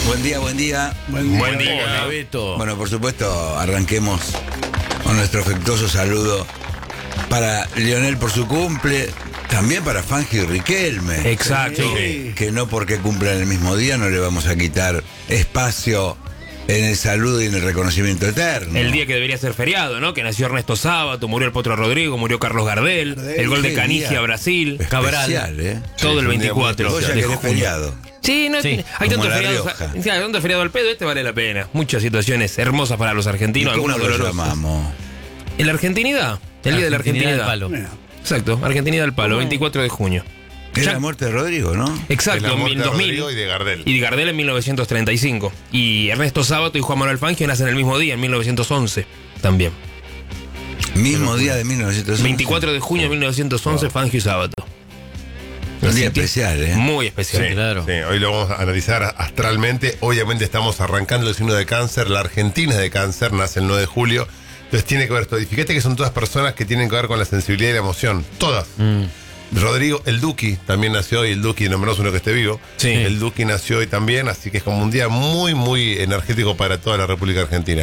Buen día, buen día. Buen día. Hola, Beto. Bueno, por supuesto, arranquemos con nuestro afectuoso saludo para Lionel por su cumple, también para Fangio y Riquelme. Exacto. Que no porque cumplan el mismo día no le vamos a quitar espacio en el saludo y en el reconocimiento eterno. El día que debería ser feriado, ¿no? Que nació Ernesto Sábato, murió el Potro Rodrigo, murió Carlos Gardel, el gol de qué Canigia día a Brasil, especial, todo el 24 Vos ya de querés junio. feriado. Sí, no, Sí, hay como tantos La feriados, Rioja. sí, hay tantos feriados al pedo, este vale la pena. Muchas situaciones hermosas para los ¿Y argentinos, cómo algunas lo dolorosas. llamamos? En la argentinidad, el día de la argentinidad. del palo. Exacto, Argentinidad del Palo, 24 de junio. Es Ya- la muerte de Rodrigo, ¿no? Exacto, De la en muerte de 2000. Rodrigo y de Gardel. Y de Gardel en 1935. Y Ernesto Sábato y Juan Manuel Fangio nacen el mismo día, en 1911 también. Mismo día de 1911. 24 de junio de 1911, Fangio y Sábato. Un día especial, ¿eh? Muy especial. Claro. Sí, hoy lo vamos a analizar astralmente. Obviamente estamos arrancando el signo de cáncer. La Argentina es de cáncer, nace el 9 de julio. Entonces tiene que ver esto. Y fíjate que son todas personas que tienen que ver con la sensibilidad y la emoción. Todas. Rodrigo, el Duki también nació hoy. El Duki, nombramos uno que esté vivo. Sí. El Duki nació hoy también. Así que es como un día muy, muy energético para toda la República Argentina.